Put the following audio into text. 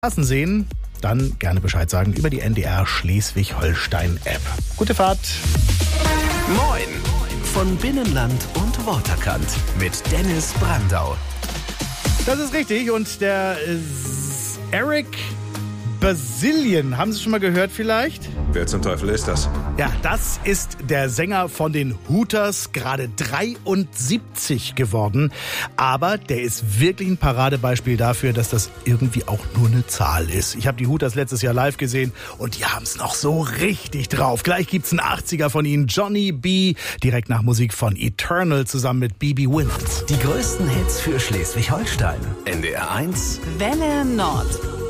Straßen sehen, dann gerne Bescheid sagen über die NDR Schleswig-Holstein-App. Gute Fahrt. Moin von Binnenland und Waterkant mit Dennis Brandau. Das ist richtig und der Eric Bazillion, haben Sie schon mal gehört vielleicht? Wer zum Teufel ist das? Ja, das ist der Sänger von den Hooters, gerade 73 geworden. Aber der ist wirklich ein Paradebeispiel dafür, dass das irgendwie auch nur eine Zahl ist. Ich habe die Hooters letztes Jahr live gesehen und die haben es noch so richtig drauf. Gleich gibt's einen 80er von ihnen, Johnny B., direkt nach Musik von Eternal zusammen mit Bibi Winans. Die größten Hits für Schleswig-Holstein. NDR 1 Welle Nord.